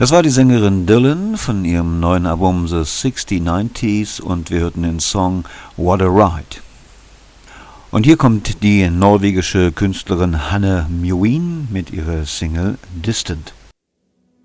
Das war die Sängerin Dylan von ihrem neuen Album The 6090s und wir hörten den Song What a Ride. Und hier kommt die norwegische Künstlerin Hanne Mjøen mit ihrer Single Distant.